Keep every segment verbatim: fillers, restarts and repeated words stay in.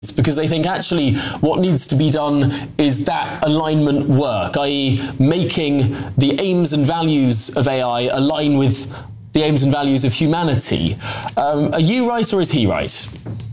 because they think actually what needs to be done is that alignment work, that is making the aims and values of A I align with the aims and values of humanity. Um, are you right or is he right?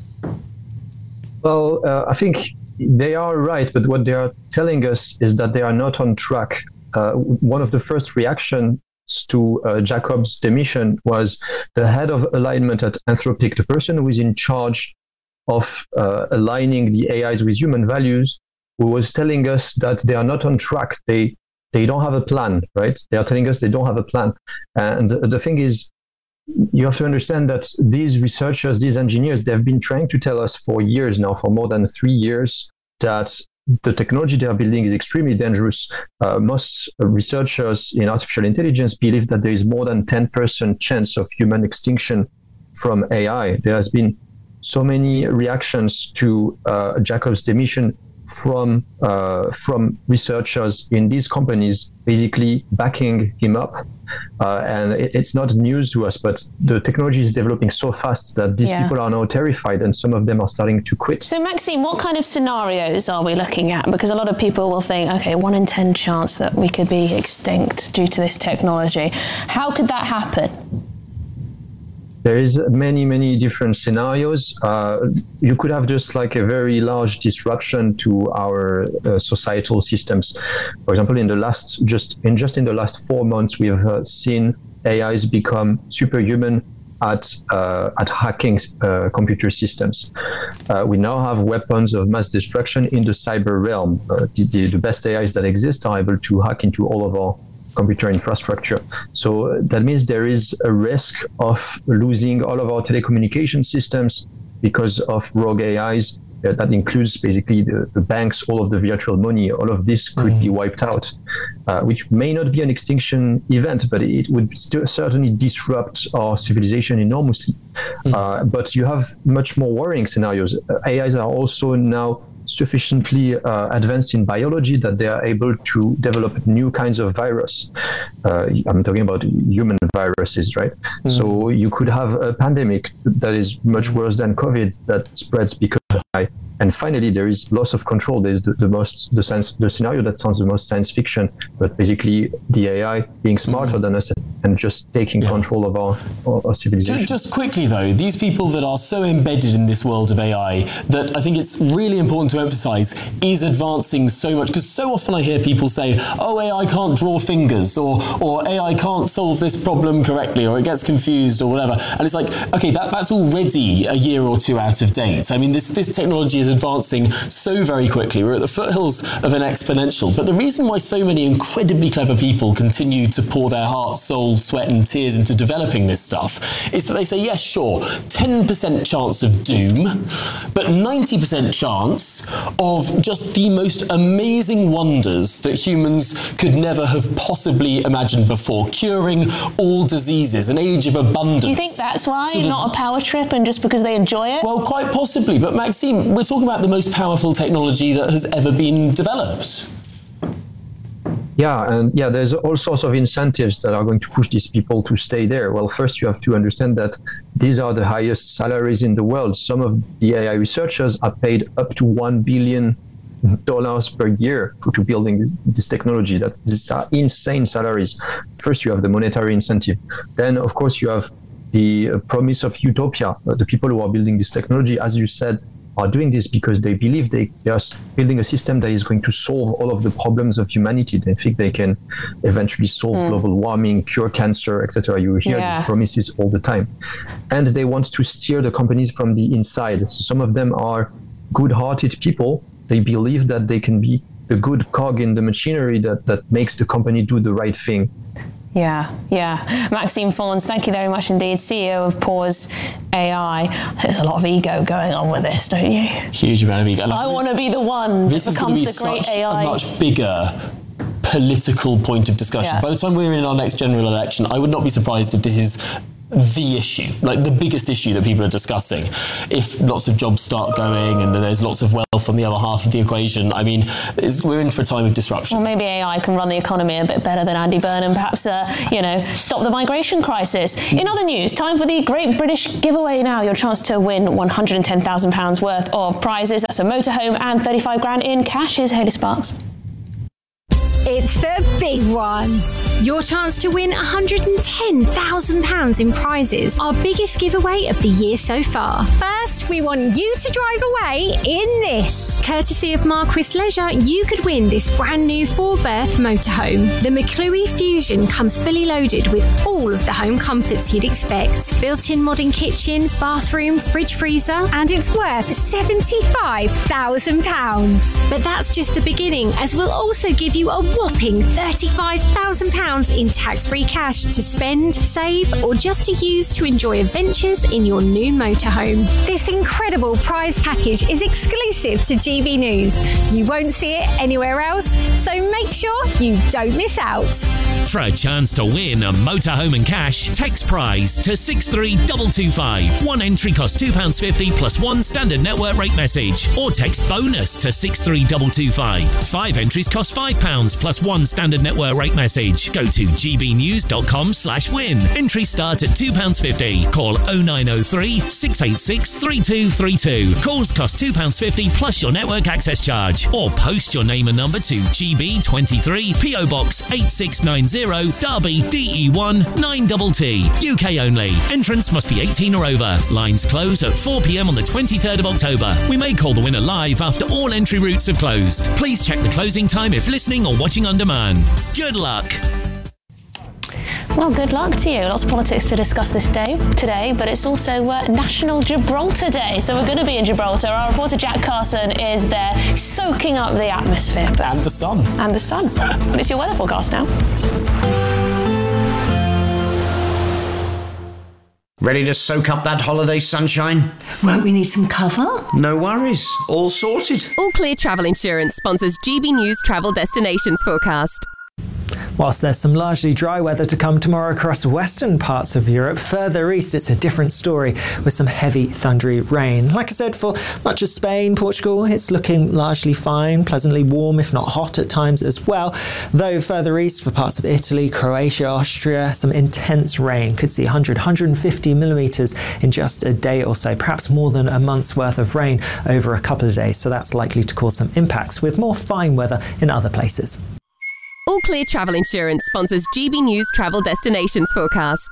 Well, uh, I think they are right, but what they are telling us is that they are not on track. Uh, one of the first reactions to uh, Jacob's demission was the head of alignment at Anthropic, the person who is in charge of uh, aligning the A Is with human values, who was telling us that they are not on track. They they don't have a plan, right? They are telling us they don't have a plan. And the, the thing is, you have to understand that these researchers, these engineers, they've been trying to tell us for years now, for more than three years, that the technology they are building is extremely dangerous. Uh, most researchers in artificial intelligence believe that there is more than ten percent chance of human extinction from A I. There has been so many reactions to uh, Jacob's demission from uh, from researchers in these companies, basically backing him up. Uh, and it, it's not news to us, but the technology is developing so fast that these yeah. people are now terrified, and some of them are starting to quit. So, Maxime, what kind of scenarios are we looking at? Because a lot of people will think, okay, one in ten chance that we could be extinct due to this technology. How could that happen? There is many, many different scenarios. Uh, you could have just like a very large disruption to our uh, societal systems. For example, in the last just in just in the last four months, we have uh, seen A Is become superhuman at uh, at hacking uh, computer systems. Uh, we now have weapons of mass destruction in the cyber realm. Uh, the, the, the best A Is that exist are able to hack into all of our computer infrastructure. So that means there is a risk of losing all of our telecommunication systems because of rogue A Is. Uh, that includes basically the, the banks, all of the virtual money, all of this could mm. be wiped out, uh, which may not be an extinction event, but it would still certainly disrupt our civilization enormously. Mm. Uh, but you have much more worrying scenarios. Uh, A Is are also now sufficiently uh, advanced in biology that they are able to develop new kinds of virus. Uh, I'm talking about human viruses, right? Mm. So you could have a pandemic that is much worse than COVID that spreads because of A I. And finally, there is loss of control. There's the, the most the science the scenario that sounds the most science fiction, but basically the A I being smarter mm. than us and just taking yeah. control of our, our civilization. Just, just quickly though, these people that are so embedded in this world of A I that I think it's really important to emphasize is advancing so much, because so often I hear people say, oh, A I can't draw fingers, or or A I can't solve this problem correctly, or it gets confused or whatever. And it's like, okay, that, that's already a year or two out of date. I mean, this, this technology is advancing so very quickly. We're at the foothills of an exponential. But the reason why so many incredibly clever people continue to pour their heart, soul, sweat and tears into developing this stuff is that they say, yes, sure, ten percent chance of doom, but ninety percent chance of just the most amazing wonders that humans could never have possibly imagined before, curing all diseases, an age of abundance. Do you think that's why, sort of, not a power trip and just because they enjoy it? Well, quite possibly. But Maxime, we're talking about the most powerful technology that has ever been developed. Yeah, and yeah, there's all sorts of incentives that are going to push these people to stay there. Well, first you have to understand that these are the highest salaries in the world. Some of the A I researchers are paid up to one billion dollars per year for to building this, this technology. That these are insane salaries. First, you have the monetary incentive. Then, of course, you have the uh, promise of utopia. Uh, the people who are building this technology, as you said, are doing this because they believe they, they are building a system that is going to solve all of the problems of humanity. They think they can eventually solve mm. global warming, cure cancer, et cetera. You hear yeah. these promises all the time. And they want to steer the companies from the inside. So some of them are good-hearted people. They believe that they can be the good cog in the machinery that, that makes the company do the right thing. Yeah, yeah. Maxime Fournes, thank you very much indeed, C E O of Pause A I. There's a lot of ego going on with this, don't you? Huge amount of ego. I want to be the one this that becomes is the great such A I. A much bigger political point of discussion. Yeah. By the time we're in our next general election, I would not be surprised if this is the issue, like the biggest issue that people are discussing. If lots of jobs start going and then there's lots of wealth on the other half of the equation, I mean, it's, we're in for a time of disruption. Well, maybe A I can run the economy a bit better than Andy Burnham, perhaps, uh, you know, stop the migration crisis. In other news, time for the Great British Giveaway now. Your chance to win one hundred ten thousand pounds worth of prizes. That's a motorhome and thirty-five grand in cash. Here's Hayley Sparks. It's the big one. Your chance to win one hundred ten thousand pounds in prizes. Our biggest giveaway of the year so far. First, we want you to drive away in this. Courtesy of Marquis Leisure, you could win this brand new four-berth motorhome. The McClue Fusion comes fully loaded with all of the home comforts you'd expect. Built-in modern kitchen, bathroom, fridge freezer, and it's worth seventy-five thousand pounds. But that's just the beginning, as we'll also give you a whopping thirty-five thousand pounds in tax-free cash to spend, save, or just to use to enjoy adventures in your new motorhome. This incredible prize package is exclusive to G B News. You won't see it anywhere else, so make sure you don't miss out. For a chance to win a motorhome and cash, text prize to six three two two five. One entry costs two pounds fifty plus one standard network rate message. Or text bonus to six three two two five. Five entries cost five pounds plus one standard network rate message. Go to gbnews.com slash win. Entry start at two pounds fifty. Call oh nine oh three, six eight six, three two three two. Calls cost two pounds fifty plus your network access charge. Or post your name and number to G B twenty-three, P O Box eight six nine zero, Derby, D E one nine T T. U K only. Entrance must be eighteen or over. Lines close at four p.m. on the twenty-third of October. We may call the winner live after all entry routes have closed. Please check the closing time if listening or watching on demand. Good luck. Well, good luck to you. Lots of politics to discuss this day today, but it's also uh, National Gibraltar Day, so we're going to be in Gibraltar. Our reporter Jack Carson is there, soaking up the atmosphere. But, and the sun. And the sun. But it's your weather forecast now. Ready to soak up that holiday sunshine? Won't we need some cover? No worries. All sorted. All Clear Travel Insurance sponsors G B News Travel Destinations Forecast. Whilst there's some largely dry weather to come tomorrow across western parts of Europe, further east it's a different story with some heavy thundery rain. Like I said, for much of Spain, Portugal, it's looking largely fine, pleasantly warm if not hot at times as well. Though further east for parts of Italy, Croatia, Austria, some intense rain. Could see one hundred, one hundred fifty millimetres in just a day or so, perhaps more than a month's worth of rain over a couple of days. So that's likely to cause some impacts with more fine weather in other places. All Clear Travel Insurance sponsors G B News Travel Destinations Forecast.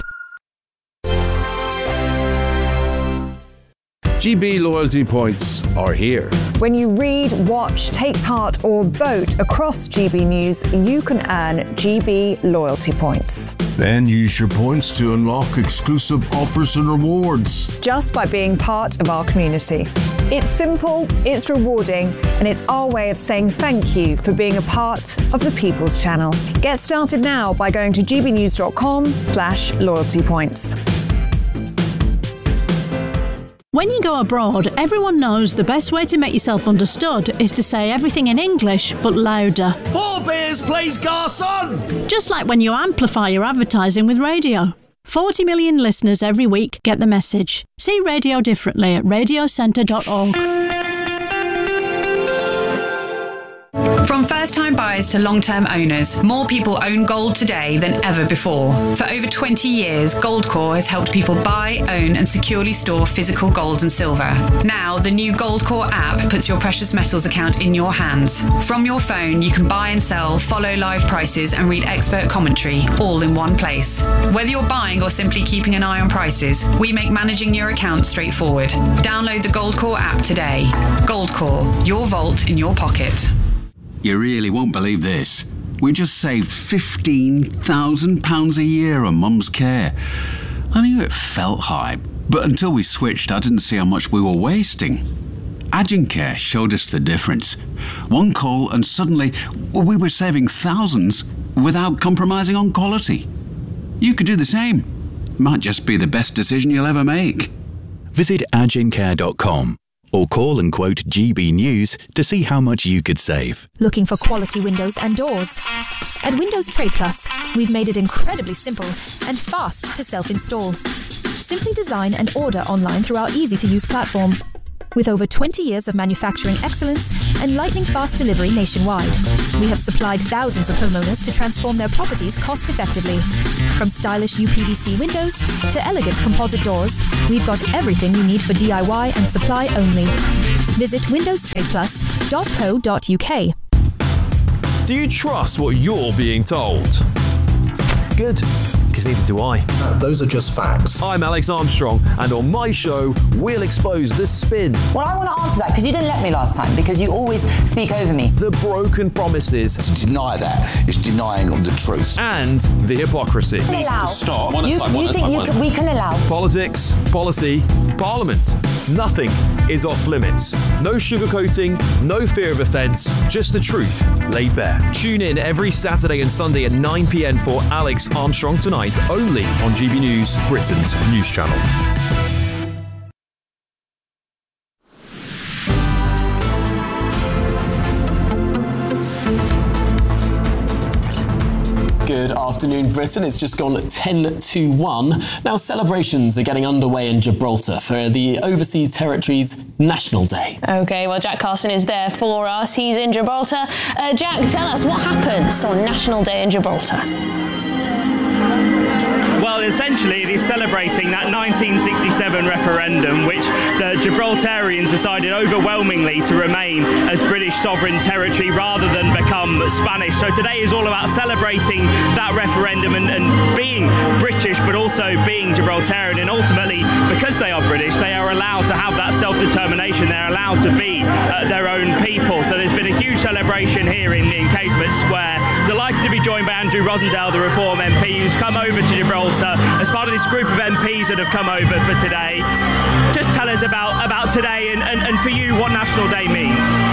G B loyalty points are here. When you read, watch, take part or vote across G B News, you can earn G B loyalty points. Then use your points to unlock exclusive offers and rewards. Just by being part of our community. It's simple, it's rewarding, and it's our way of saying thank you for being a part of the People's Channel. Get started now by going to gbnews.com slash loyalty points. When you go abroad, everyone knows the best way to make yourself understood is to say everything in English, but louder. Four beers, please, garçon! Just like when you amplify your advertising with radio. forty million listeners every week get the message. See radio differently at radio centre dot org. From first-time buyers to long-term owners, more people own gold today than ever before. For over twenty years, Goldcore has helped people buy, own and securely store physical gold and silver. Now, the new Goldcore app puts your precious metals account in your hands. From your phone, you can buy and sell, follow live prices and read expert commentary, all in one place. Whether you're buying or simply keeping an eye on prices, we make managing your account straightforward. Download the Goldcore app today. Goldcore, your vault in your pocket. You really won't believe this. We just saved fifteen thousand pounds a year on Mum's care. I knew it felt high, but until we switched, I didn't see how much we were wasting. Agencare showed us the difference. One call and suddenly we were saving thousands without compromising on quality. You could do the same. Might just be the best decision you'll ever make. Visit agencare dot com Or call and quote G B News to see how much you could save. Looking for quality windows and doors? At Windows Trade Plus, we've made it incredibly simple and fast to self-install. Simply design and order online through our easy-to-use platform. With over twenty years of manufacturing excellence and lightning-fast delivery nationwide, we have supplied thousands of homeowners to transform their properties cost-effectively. From stylish U P V C windows to elegant composite doors, we've got everything you need for D I Y and supply only. Visit windows trade plus dot co dot U K. Do you trust what you're being told? Good, because neither do I. Uh, those are just facts. I'm Alex Armstrong, and on my show, we'll expose the spin. Well, I want to answer that, because you didn't let me last time, because you always speak over me. The broken promises. To deny that is denying the truth. And the hypocrisy. Needs to stop. One you, time, you think you can, we can allow? Politics, policy, parliament. Nothing is off limits. No sugarcoating, no fear of offence, just the truth laid bare. Tune in every Saturday and Sunday at nine p.m. for Alex Armstrong Tonight, only on G B News, Britain's news channel. Good afternoon, Britain. It's just gone ten to one. Now, celebrations are getting underway in Gibraltar for the Overseas Territories National Day. OK, well, Jack Carson is there for us. He's in Gibraltar. Uh, Jack, tell us what happens on National Day in Gibraltar. Well, essentially, it is celebrating that nineteen sixty-seven referendum, which the Gibraltarians decided overwhelmingly to remain as British sovereign territory rather than become Spanish. So today is all about celebrating that referendum and, and being British, but also being Gibraltarian. And ultimately, because they are British, they are allowed to have that self-determination. They're allowed to be uh, their own people. So there's been a huge celebration here in, in Casement Square. Delighted to be joined by Andrew Rosendale, the Reform M P, who's come over to Gibraltar as part of this group of M Ps that have come over for today. Just tell us about, about today and, and, and for you what National Day means.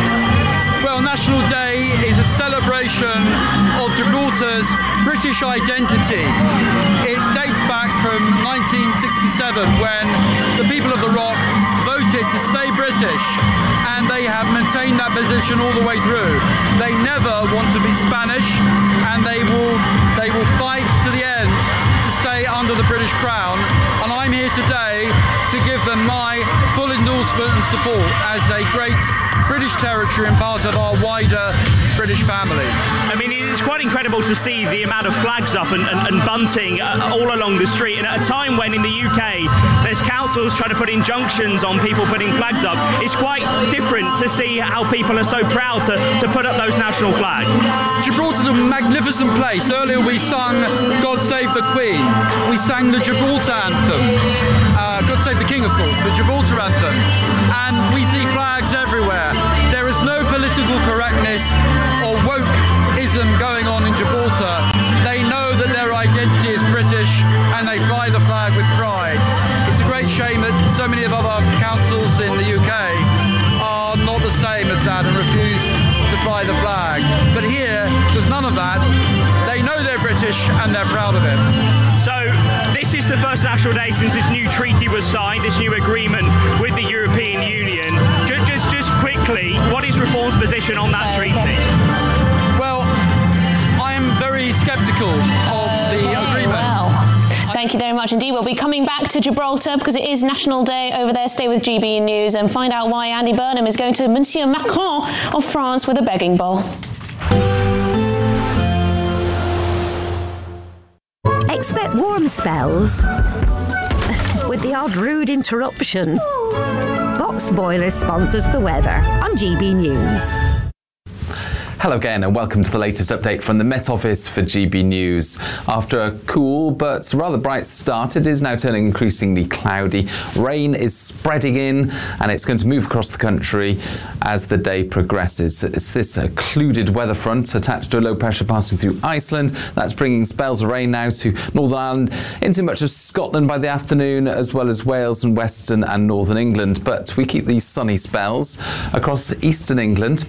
Well, National Day is a celebration of Gibraltar's British identity. It dates back from nineteen sixty-seven when the people of the Rock voted to stay British, and they have maintained that position all the way through. They never want to be Spanish, and they will they will fight to the end to stay under the British Crown. And I'm here today to give them my full endorsement and support as a great British territory and part of our wider British family. I mean, it's quite incredible to see the amount of flags up and, and, and bunting uh, all along the street. And at a time when in the U K there's councils trying to put injunctions on people putting flags up, it's quite different to see how people are so proud to, to put up those national flags. Gibraltar's a magnificent place. Earlier we sung God Save the Queen. We sang the Gibraltar anthem. Uh, God Save the King, of course, the Gibraltar anthem. And we see flags everywhere. There is no political correctness or wokeism going on in Gibraltar. They know that their identity is British and they fly the flag with pride. It's a great shame that so many of our councils in the U K are not the same as that and refuse to fly the flag. But here, there's none of that. They know they're British and they're proud of it. So this is the first National Day since this new treaty was signed, this new agreement with the European Union. Just, just, just quickly, what is Reform's position on that treaty? Well, I am very sceptical of the okay, agreement. Well. Thank you very much indeed. We'll be coming back to Gibraltar because it is National Day over there. Stay with G B News and find out why Andy Burnham is going to Monsieur Macron of France with a begging bowl. Expect warm spells with the odd rude interruption. Box Boilers sponsors the weather on G B News. Hello again and welcome to the latest update from the Met Office for G B News. After a cool but rather bright start, it is now turning increasingly cloudy. Rain is spreading in and it's going to move across the country as the day progresses. It's this occluded weather front attached to a low pressure passing through Iceland that's bringing spells of rain now to Northern Ireland, into much of Scotland by the afternoon, as well as Wales and Western and Northern England. But we keep these sunny spells across Eastern England,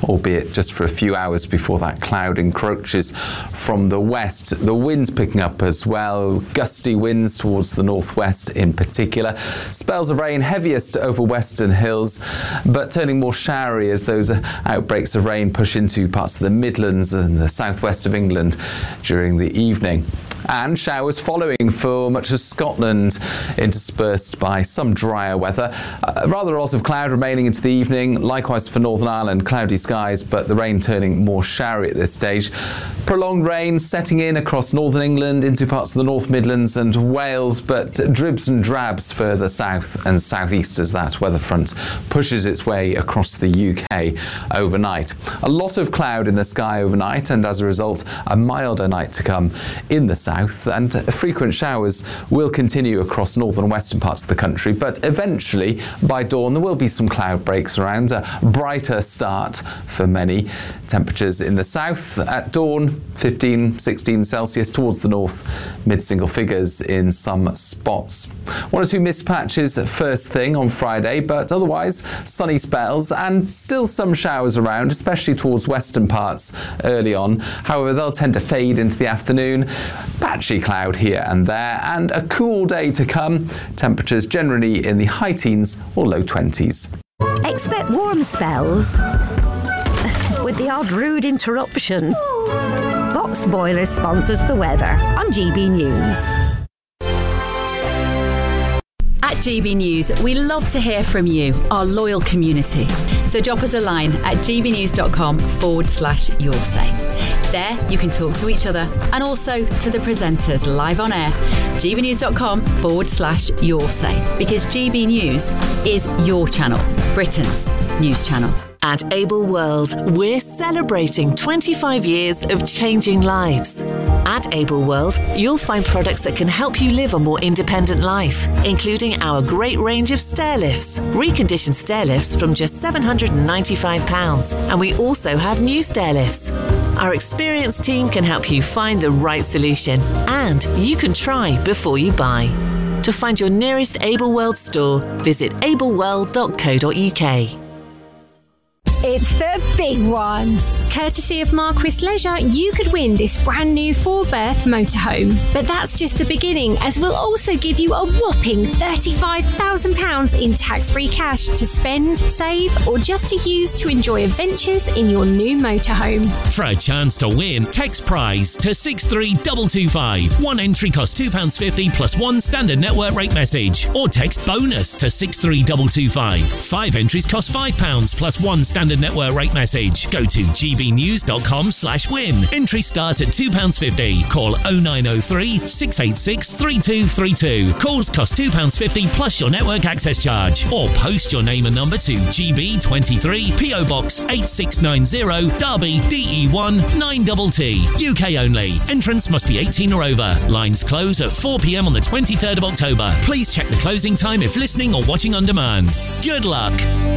albeit just for a few hours before that cloud encroaches from the west. The wind's picking up as well, gusty winds towards the northwest in particular. Spells of rain heaviest over western hills, but turning more showery as those outbreaks of rain push into parts of the Midlands and the southwest of England during the evening. And showers following for much of Scotland, interspersed by some drier weather. Uh, rather a lot of cloud remaining into the evening. Likewise for Northern Ireland, cloudy skies, but the rain turning more showery at this stage. Prolonged rain setting in across northern England into parts of the North Midlands and Wales, but dribs and drabs further south and southeast as that weather front pushes its way across the U K overnight. A lot of cloud in the sky overnight, and as a result, a milder night to come in the south. And frequent showers will continue across northern and western parts of the country, but eventually by dawn there will be some cloud breaks around, a brighter start for many. Temperatures in the south at dawn fifteen, sixteen Celsius, towards the north mid-single figures in some spots. One or two mist patches first thing on Friday, but otherwise sunny spells and still some showers around, especially towards western parts early on. However, they'll tend to fade into the afternoon. Patchy cloud here and there, and a cool day to come. Temperatures generally in the high teens or low twenties. Expect warm spells with the odd rude interruption. Box Boilers sponsors the weather on G B News. At G B News, we love to hear from you, our loyal community. So drop us a line at gbnews.com forward slash your say. There, you can talk to each other and also to the presenters live on air. gbnews.com forward slash your say. Because G B News is your channel, Britain's news channel. At Able World, we're celebrating twenty-five years of changing lives. At Able World, you'll find products that can help you live a more independent life, including our great range of stair lifts, reconditioned stair lifts from just seven hundred ninety-five pounds, and we also have new stair lifts. Our experienced team can help you find the right solution, and you can try before you buy. To find your nearest Able World store, visit able world dot co dot uk. It's the big one. Courtesy of Marquis Leisure, you could win this brand new four-berth motorhome. But that's just the beginning, as we'll also give you a whopping thirty-five thousand pounds in tax-free cash to spend, save, or just to use to enjoy adventures in your new motorhome. For a chance to win, text prize to six three two two five. One entry costs two pounds fifty plus one standard network rate message. Or text bonus to six three two two five. Five entries cost five pounds plus one standard network rate message. Go to gbnews.com slash win. Entries start at two pounds fifty. Call oh nine oh three, six eight six, three two three two. Calls cost two pounds fifty plus your network access charge. Or post your name and number to G B twenty-three, P O Box eight six nine zero, Derby, D E one nine T T. U K only. Entrance must be eighteen or over. Lines close at four p m on the twenty-third of October. Please check the closing time if listening or watching on demand. Good luck.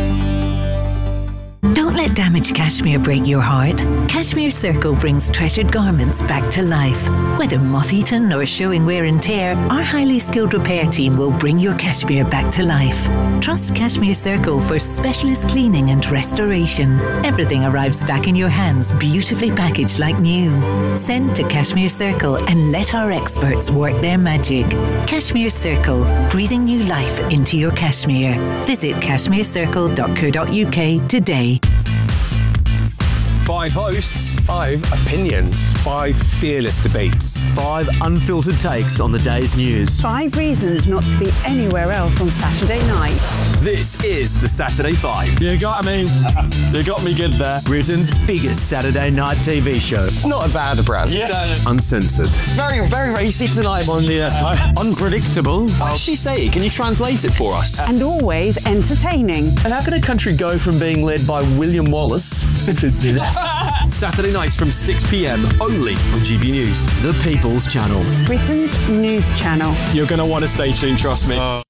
Don't let damaged cashmere break your heart. Cashmere Circle brings treasured garments back to life. Whether moth-eaten or showing wear and tear, our highly skilled repair team will bring your cashmere back to life. Trust Cashmere Circle for specialist cleaning and restoration. Everything arrives back in your hands, beautifully packaged like new. Send to Cashmere Circle and let our experts work their magic. Cashmere Circle, breathing new life into your cashmere. Visit cashmere circle dot co dot uk today. Five hosts, five opinions, five fearless debates, five unfiltered takes on the day's news. Five reasons not to be anywhere else on Saturday night. This is the Saturday Five. You got me. You got me good there. Britain's biggest Saturday night T V show. It's not a bad brand. Yeah. Uncensored. Very, very racy tonight. On the uh, unpredictable. What did she say? Can you translate it for us? And always entertaining. And how can a country go from being led by William Wallace to Saturday nights from six p m only on G B News, the People's Channel. Britain's news channel. You're going to want to stay tuned, trust me. Uh.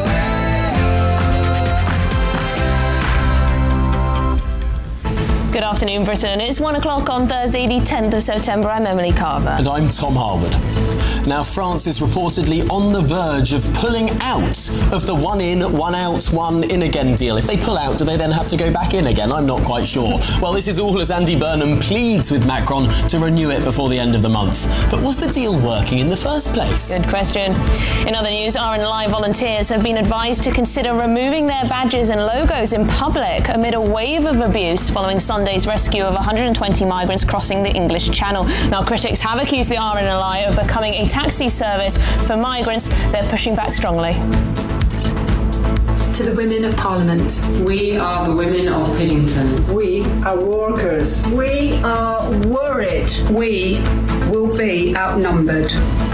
Good afternoon. afternoon, Britain. It's one o'clock on Thursday, the tenth of September. I'm Emily Carver. And I'm Tom Harwood. Now, France is reportedly on the verge of pulling out of the one in, one out, one in again deal. If they pull out, do they then have to go back in again? I'm not quite sure. Well, this is all as Andy Burnham pleads with Macron to renew it before the end of the month. But was the deal working in the first place? Good question. In other news, R N L I volunteers have been advised to consider removing their badges and logos in public amid a wave of abuse following Sunday's rescue of one hundred twenty migrants crossing the English Channel. Now, critics have accused the R N L I of becoming a taxi service for migrants. They're pushing back strongly. To the women of Parliament. We are the women of Piddington. We are workers. We are worried. We will be outnumbered.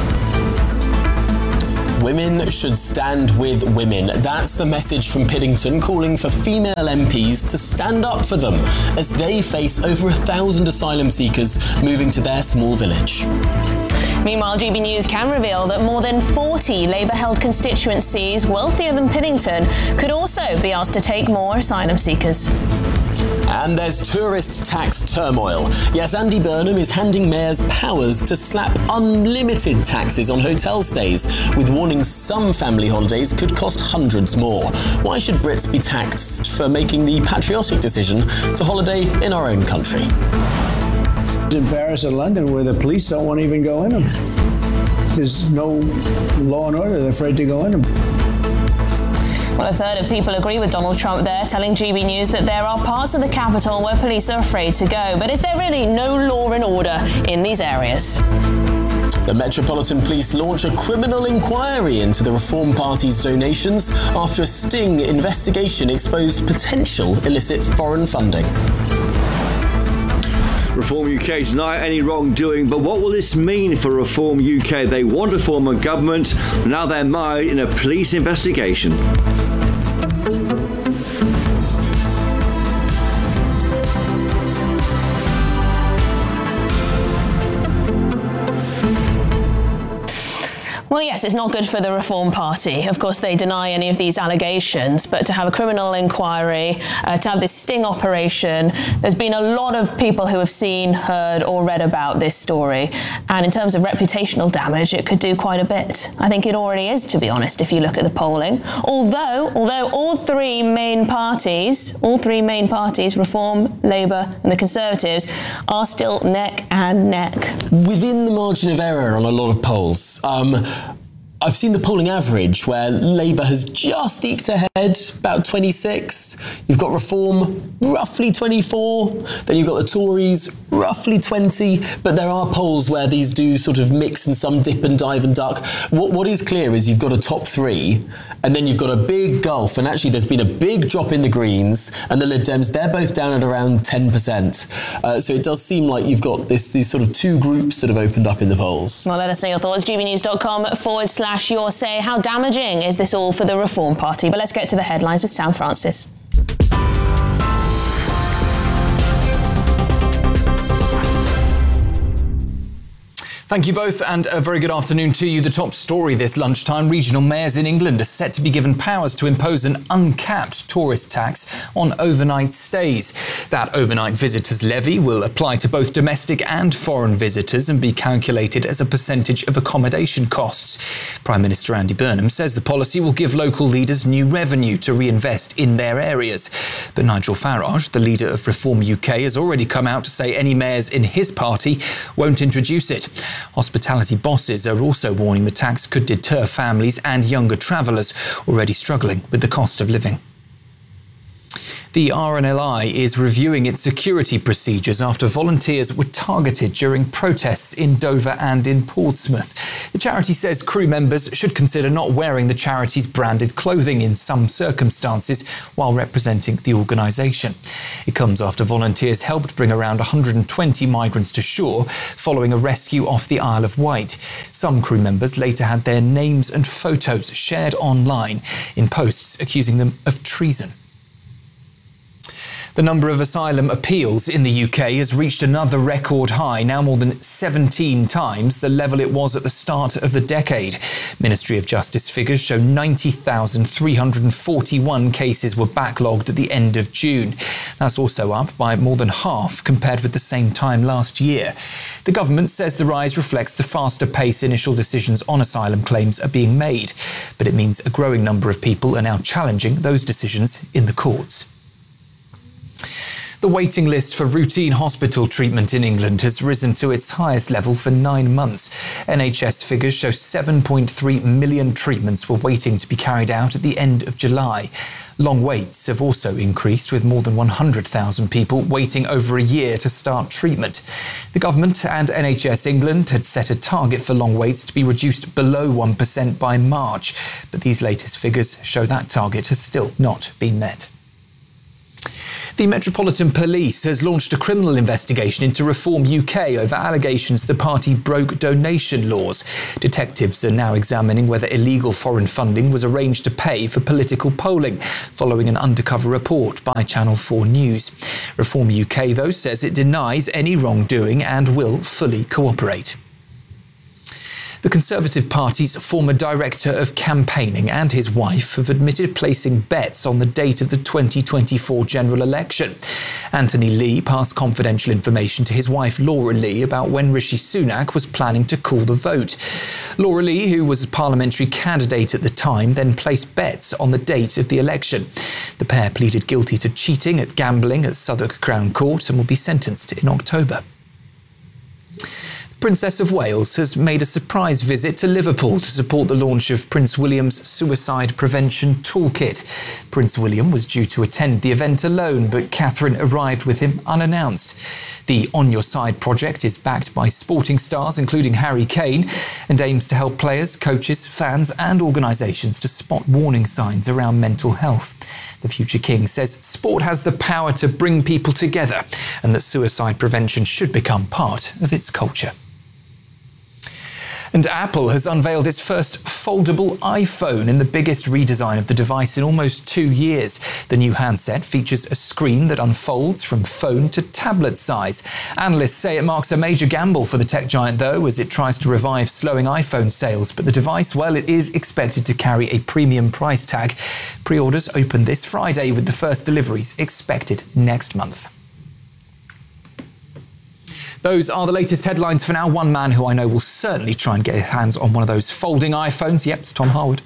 Women should stand with women. That's the message from Piddington, calling for female M Ps to stand up for them as they face over a thousand asylum seekers moving to their small village. Meanwhile, G B News can reveal that more than forty Labour-held constituencies wealthier than Piddington could also be asked to take more asylum seekers. And there's tourist tax turmoil. Yes, Andy Burnham is handing mayors powers to slap unlimited taxes on hotel stays, with warnings some family holidays could cost hundreds more. Why should Brits be taxed for making the patriotic decision to holiday in our own country? In Paris and London, where the police don't want to even go in them. There's no law and order. They're afraid to go in them. Well, a third of people agree with Donald Trump there, telling G B News that there are parts of the capital where police are afraid to go. But is there really no law and order in these areas? The Metropolitan Police launch a criminal inquiry into the Reform Party's donations after a Sting investigation exposed potential illicit foreign funding. Reform U K deny any wrongdoing, but what will this mean for Reform U K? They want to form a government, now they're mired in a police investigation. Well, yes, it's not good for the Reform Party. Of course, they deny any of these allegations, but to have a criminal inquiry, uh, to have this sting operation, there's been a lot of people who have seen, heard or read about this story. And in terms of reputational damage, it could do quite a bit. I think it already is, to be honest, if you look at the polling. Although, although all three main parties, all three main parties, Reform, Labour and the Conservatives, are still neck and neck. Within the margin of error on a lot of polls, um, I've seen the polling average where Labour has just eked ahead, about twenty-six. You've got Reform, roughly twenty-four. Then you've got the Tories, roughly twenty. But there are polls where these do sort of mix and some dip and dive and duck. What, what is clear is you've got a top three, and then you've got a big gulf. And actually, there's been a big drop in the Greens and the Lib Dems. They're both down at around ten percent. Uh, so it does seem like you've got this these sort of two groups that have opened up in the polls. Well, let us know your thoughts. gbnews.com forward slash your say. How damaging is this all for the Reform Party? But let's get to the headlines with Sam Francis. Thank you both, and a very good afternoon to you. The top story this lunchtime: regional mayors in England are set to be given powers to impose an uncapped tourist tax on overnight stays. That overnight visitors levy will apply to both domestic and foreign visitors and be calculated as a percentage of accommodation costs. Prime Minister Andy Burnham says the policy will give local leaders new revenue to reinvest in their areas. But Nigel Farage, the leader of Reform U K, has already come out to say any mayors in his party won't introduce it. Hospitality bosses are also warning the tax could deter families and younger travellers already struggling with the cost of living. The R N L I is reviewing its security procedures after volunteers were targeted during protests in Dover and in Portsmouth. The charity says crew members should consider not wearing the charity's branded clothing in some circumstances while representing the organisation. It comes after volunteers helped bring around one hundred twenty migrants to shore following a rescue off the Isle of Wight. Some crew members later had their names and photos shared online in posts accusing them of treason. The number of asylum appeals in the U K has reached another record high, now more than seventeen times the level it was at the start of the decade. Ministry of Justice figures show ninety thousand three hundred forty-one cases were backlogged at the end of June. That's also up by more than half compared with the same time last year. The government says the rise reflects the faster pace initial decisions on asylum claims are being made, but it means a growing number of people are now challenging those decisions in the courts. The waiting list for routine hospital treatment in England has risen to its highest level for nine months. N H S figures show seven point three million treatments were waiting to be carried out at the end of July. Long waits have also increased, with more than one hundred thousand people waiting over a year to start treatment. The government and N H S England had set a target for long waits to be reduced below one percent by March, but these latest figures show that target has still not been met. The Metropolitan Police has launched a criminal investigation into Reform U K over allegations the party broke donation laws. Detectives are now examining whether illegal foreign funding was arranged to pay for political polling, following an undercover report by Channel four News. Reform U K, though, says it denies any wrongdoing and will fully cooperate. The Conservative Party's former director of campaigning and his wife have admitted placing bets on the date of the twenty twenty-four general election. Anthony Lee passed confidential information to his wife Laura Lee about when Rishi Sunak was planning to call the vote. Laura Lee, who was a parliamentary candidate at the time, then placed bets on the date of the election. The pair pleaded guilty to cheating at gambling at Southwark Crown Court and will be sentenced in October. Princess of Wales has made a surprise visit to Liverpool to support the launch of Prince William's Suicide Prevention Toolkit. Prince William was due to attend the event alone, but Catherine arrived with him unannounced. The On Your Side project is backed by sporting stars, including Harry Kane, and aims to help players, coaches, fans and organisations to spot warning signs around mental health. The future king says sport has the power to bring people together and that suicide prevention should become part of its culture. And Apple has unveiled its first foldable iPhone in the biggest redesign of the device in almost two years. The new handset features a screen that unfolds from phone to tablet size. Analysts say it marks a major gamble for the tech giant, though, as it tries to revive slowing iPhone sales. But the device, well, it is expected to carry a premium price tag. Pre-orders open this Friday, with the first deliveries expected next month. Those are the latest headlines for now. One man who I know will certainly try and get his hands on one of those folding iPhones. Yep, it's Tom Harwood.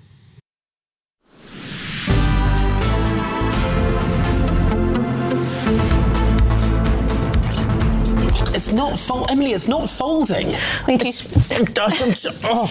It's not fold, Emily. It's not folding. Are you too...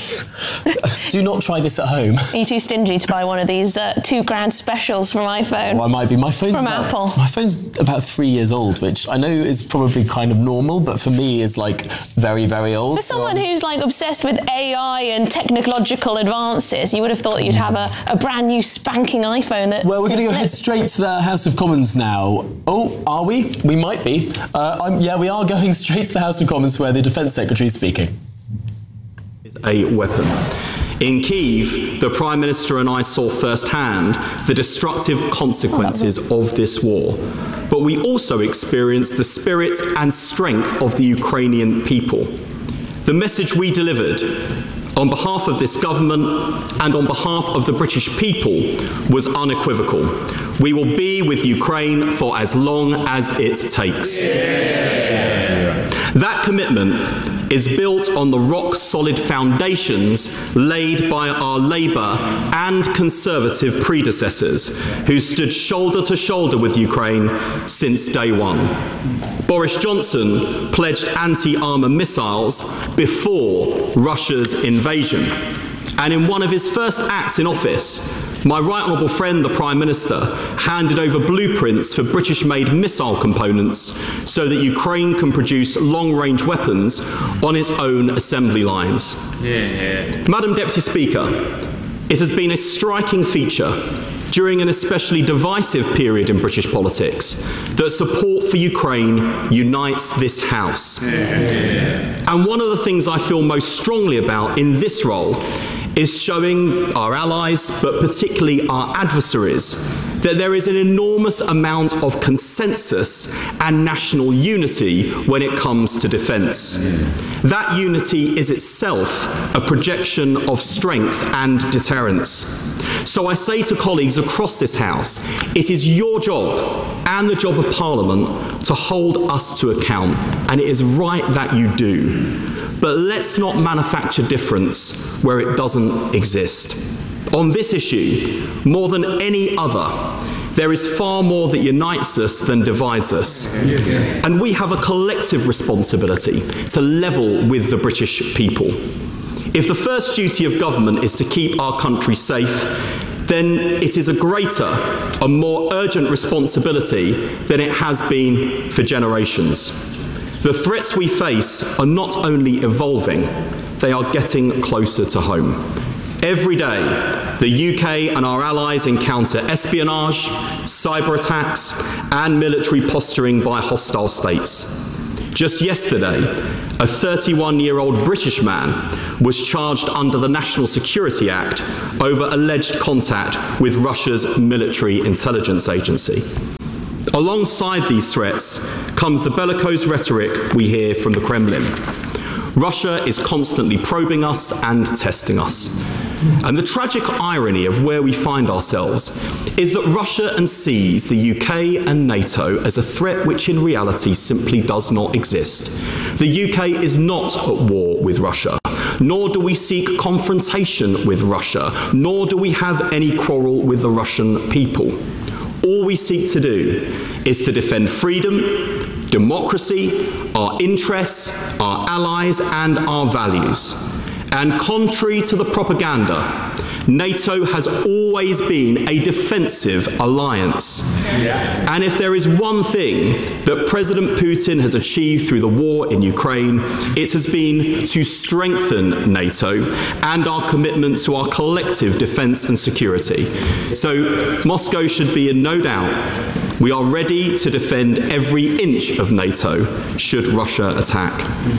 oh. Do not try this at home. Are you too stingy to buy one of these uh, two grand specials from iPhone? Well, I might be. My phone's from about, Apple. My phone's about three years old, which I know is probably kind of normal, but for me is like very, very old. For someone so who's like obsessed with A I and technological advances, you would have thought you'd have a, a brand new spanking iPhone. That well, we're going to go head straight to the House of Commons now. Oh, are we? We might be. Uh, I'm, yeah, we are going straight to the House of Commons, where the Defence Secretary is speaking. Is a weapon. In Kyiv, the Prime Minister and I saw firsthand the destructive consequences of this war. But we also experienced the spirit and strength of the Ukrainian people. The message we delivered on behalf of this government and on behalf of the British people was unequivocal. We will be with Ukraine for as long as it takes. Yeah. That commitment is built on the rock-solid foundations laid by our Labour and Conservative predecessors, who stood shoulder to shoulder with Ukraine since day one. Boris Johnson pledged anti-armour missiles before Russia's invasion. And in one of his first acts in office, my right honourable friend, the Prime Minister, handed over blueprints for British-made missile components so that Ukraine can produce long-range weapons on its own assembly lines. Yeah. Madam Deputy Speaker, it has been a striking feature during an especially divisive period in British politics that support for Ukraine unites this House. Yeah. And one of the things I feel most strongly about in this role is showing our allies, but particularly our adversaries, that there is an enormous amount of consensus and national unity when it comes to defence. That unity is itself a projection of strength and deterrence. So I say to colleagues across this House, it is your job and the job of Parliament to hold us to account, and it is right that you do. But let's not manufacture difference where it doesn't exist. On this issue, more than any other, there is far more that unites us than divides us. And we have a collective responsibility to level with the British people. If the first duty of government is to keep our country safe, then it is a greater, a more urgent responsibility than it has been for generations. The threats we face are not only evolving, they are getting closer to home. Every day, the U K and our allies encounter espionage, cyber attacks, and military posturing by hostile states. Just yesterday, a thirty-one-year-old British man was charged under the National Security Act over alleged contact with Russia's military intelligence agency. Alongside these threats comes the bellicose rhetoric we hear from the Kremlin. Russia is constantly probing us and testing us. And the tragic irony of where we find ourselves is that Russia sees the U K and NATO as a threat which in reality simply does not exist. The U K is not at war with Russia, nor do we seek confrontation with Russia, nor do we have any quarrel with the Russian people. All we seek to do is to defend freedom, democracy, our interests, our allies, and our values. And contrary to the propaganda, NATO has always been a defensive alliance. Yeah. And if there is one thing that President Putin has achieved through the war in Ukraine, it has been to strengthen NATO and our commitment to our collective defense and security. So Moscow should be in no doubt. We are ready to defend every inch of NATO should Russia attack.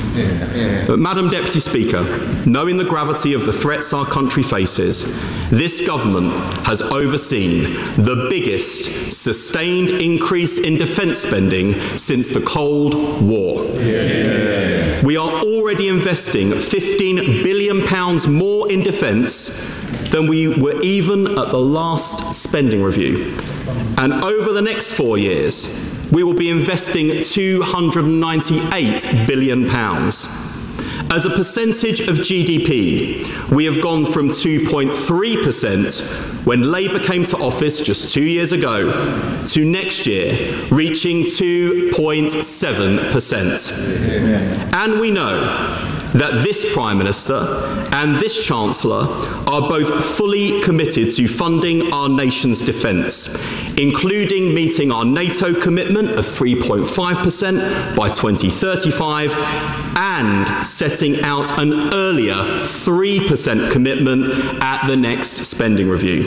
But Madam Deputy Speaker, knowing the gravity of the threats our country faces, this government has overseen the biggest sustained increase in defence spending since the Cold War. Yeah. We are already investing fifteen billion pounds more in defence than we were even at the last spending review. And over the next four years, we will be investing two hundred ninety-eight billion pounds. As a percentage of G D P, we have gone from two point three percent when Labour came to office just two years ago to next year reaching two point seven percent. And we know that this Prime Minister and this Chancellor are both fully committed to funding our nation's defence, including meeting our NATO commitment of three point five percent by twenty thirty-five and setting out an earlier three percent commitment at the next spending review.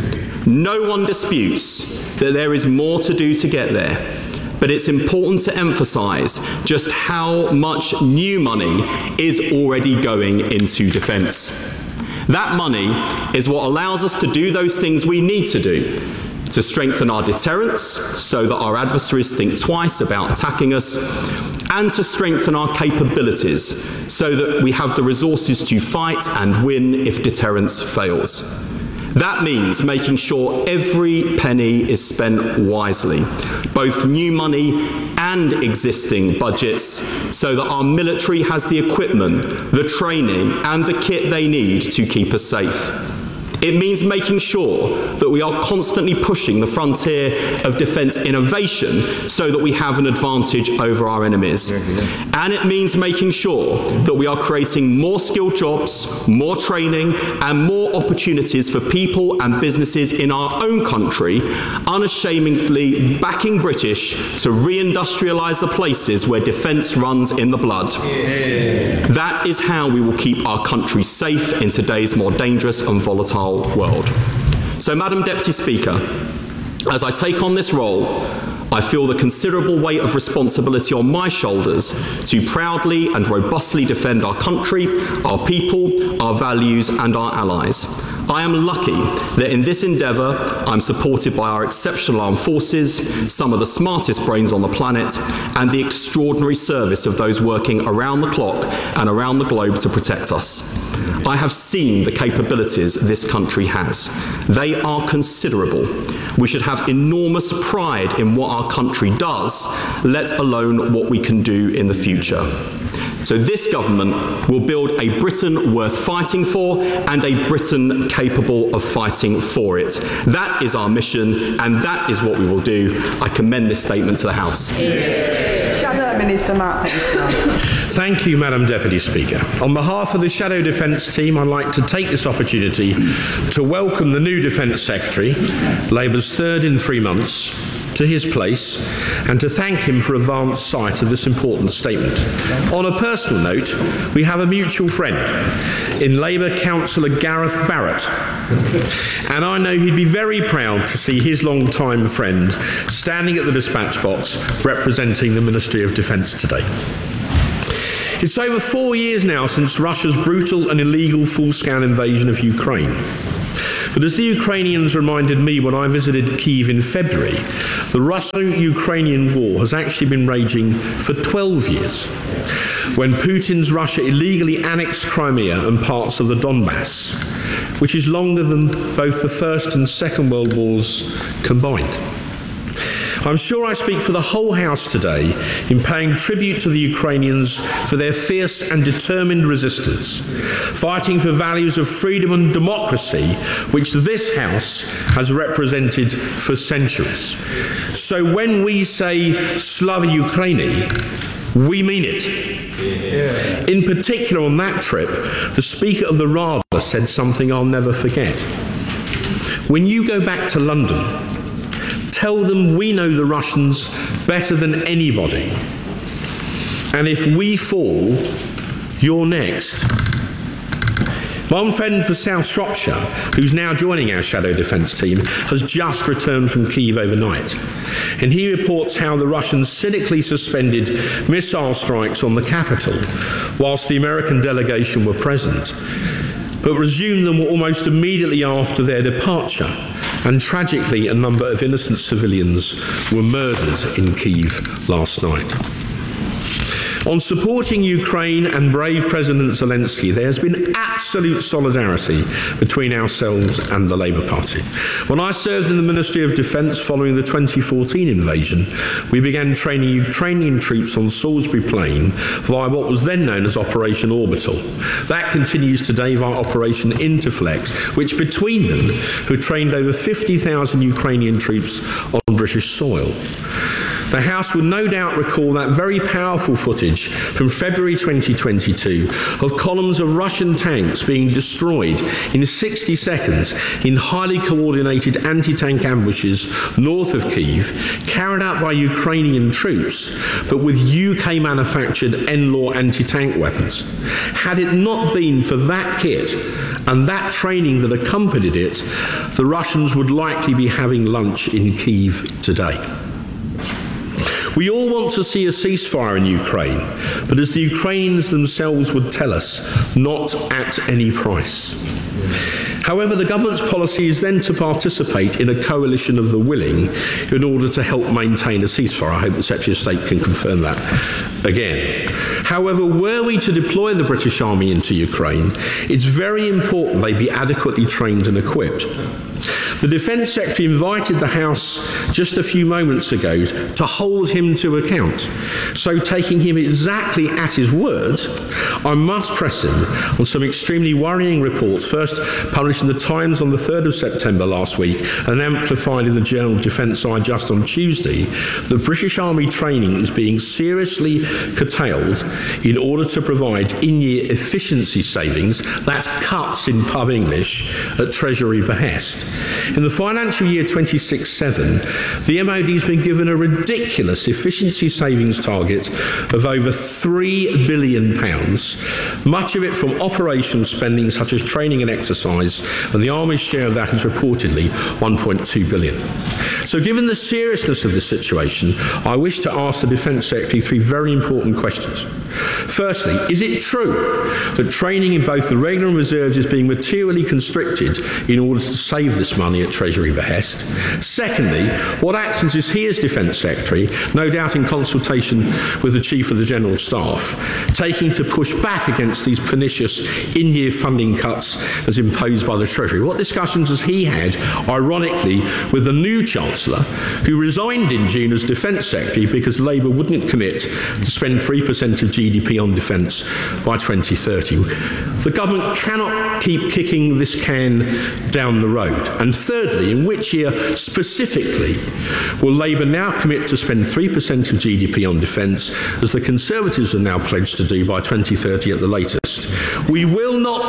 No one disputes that there is more to do to get there, but it's important to emphasise just how much new money is already going into defence. That money is what allows us to do those things we need to do, to strengthen our deterrence so that our adversaries think twice about attacking us, and to strengthen our capabilities so that we have the resources to fight and win if deterrence fails. That means making sure every penny is spent wisely, both new money and existing budgets, so that our military has the equipment, the training, and the kit they need to keep us safe. It means making sure that we are constantly pushing the frontier of defence innovation so that we have an advantage over our enemies. And it means making sure that we are creating more skilled jobs, more training, and more opportunities for people and businesses in our own country, unashamedly backing British to reindustrialise the places where defence runs in the blood. Yeah. That is how we will keep our country safe in today's more dangerous and volatile world. So, Madam Deputy Speaker, as I take on this role, I feel the considerable weight of responsibility on my shoulders to proudly and robustly defend our country, our people, our values, and our allies. I am lucky that in this endeavour I'm supported by our exceptional armed forces, some of the smartest brains on the planet, and the extraordinary service of those working around the clock and around the globe to protect us. I have seen the capabilities this country has. They are considerable. We should have enormous pride in what our country does, let alone what we can do in the future. So this government will build a Britain worth fighting for and a Britain capable of fighting for it. That is our mission, and that is what we will do. I commend this statement to the House. Shadow Minister Mark Finch. Thank you, Madam Deputy Speaker. On behalf of the Shadow Defence team, I'd like to take this opportunity to welcome the new Defence Secretary, Labour's third in three months, to his place, and to thank him for advance sight of this important statement. On a personal note, we have a mutual friend in Labour Councillor Gareth Barrett, and I know he'd be very proud to see his long-time friend standing at the dispatch box representing the Ministry of Defence today. It's over four years now since Russia's brutal and illegal full-scale invasion of Ukraine. But as the Ukrainians reminded me when I visited Kyiv in February, the Russo-Ukrainian war has actually been raging for twelve years, when Putin's Russia illegally annexed Crimea and parts of the Donbass, which is longer than both the First and Second World Wars combined. I'm sure I speak for the whole House today in paying tribute to the Ukrainians for their fierce and determined resistance, fighting for values of freedom and democracy, which this House has represented for centuries. So when we say Slava Ukraini, we mean it. Yeah. In particular, on that trip, the Speaker of the Rada said something I'll never forget. When you go back to London, tell them we know the Russians better than anybody. And if we fall, you're next. One friend for South Shropshire, who's now joining our Shadow Defence team, has just returned from Kyiv overnight. And he reports how the Russians cynically suspended missile strikes on the capital whilst the American delegation were present, but resumed them almost immediately after their departure. And tragically, a number of innocent civilians were murdered in Kyiv last night. On supporting Ukraine and brave President Zelensky, there has been absolute solidarity between ourselves and the Labour Party. When I served in the Ministry of Defence following the twenty fourteen invasion, we began training Ukrainian troops on Salisbury Plain via what was then known as Operation Orbital. That continues today via Operation Interflex, which between them have trained over fifty thousand Ukrainian troops on British soil. The House will no doubt recall that very powerful footage from February twenty twenty-two of columns of Russian tanks being destroyed in sixty seconds in highly coordinated anti-tank ambushes north of Kyiv, carried out by Ukrainian troops, but with U K-manufactured N L A W anti-tank weapons. Had it not been for that kit and that training that accompanied it, the Russians would likely be having lunch in Kyiv today. We all want to see a ceasefire in Ukraine, but as the Ukrainians themselves would tell us, not at any price. However, the government's policy is then to participate in a coalition of the willing in order to help maintain a ceasefire. I hope the Secretary of State can confirm that again. However, were we to deploy the British Army into Ukraine, it's very important they be adequately trained and equipped. The Defence Secretary invited the House just a few moments ago to hold him to account. So, taking him exactly at his word, I must press him on some extremely worrying reports, first published in the Times on the third of September last week and amplified in the Journal of Defence Side just on Tuesday. The British Army training is being seriously curtailed in order to provide in-year efficiency savings, that's cuts in pub English, at Treasury behest. In the financial year twenty-six seven, the M O D has been given a ridiculous efficiency savings target of over three billion pounds, much of it from operational spending such as training and exercise, and the Army's share of that is reportedly one point two billion pounds. So given the seriousness of this situation, I wish to ask the Defence Secretary three very important questions. Firstly, is it true that training in both the regular and reserves is being materially constricted in order to save this money at Treasury behest? Secondly, what actions is he as Defence Secretary, no doubt in consultation with the Chief of the General Staff, taking to push back against these pernicious in-year funding cuts as imposed by the Treasury? What discussions has he had, ironically, with the new Chancellor, who resigned in June as Defence Secretary because Labour wouldn't commit to spend three percent of G D P on defence by twenty thirty? The government cannot keep kicking this can down the road. And thirdly, in which year specifically will Labour now commit to spend three percent of G D P on defence, as the Conservatives are now pledged to do by twenty thirty at the latest? We will not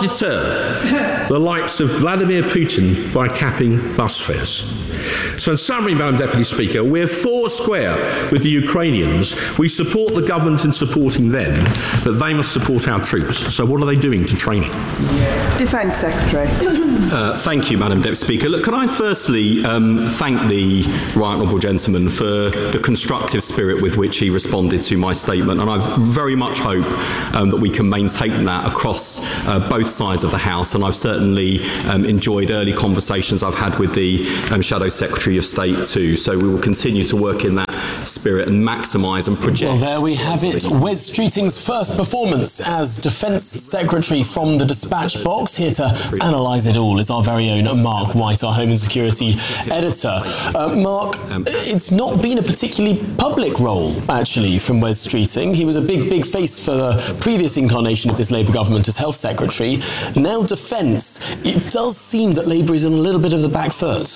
deter the likes of Vladimir Putin by capping bus fares. So in summary, Madam Deputy Speaker, we're four square with the Ukrainians. We support the government in supporting them, but they must support our troops. So what are they doing to training? Defence Secretary. Uh, thank you, Madam Deputy Speaker. Look, can I firstly um, thank the right honourable gentleman for the constructive spirit with which he responded to my statement, and I very much hope um, that we can maintain that across uh, both sides of the House, and I've certainly um, enjoyed early conversations I've had with the um, Shadow Secretary of State too, so we will continue to work in that spirit and maximise and project. Well, there we have it. Wes Streeting's first performance as Defence Secretary from the dispatch box. Here to analyse it all is our very own Mark White, our Home and Security Editor. Uh, Mark, it's not been a particularly public role, actually, from Wes Streeting. He was a big, big face for the previous incarnation of this Labour government as Health Secretary. Now Defence. It does seem that Labour is on a little bit of the back foot.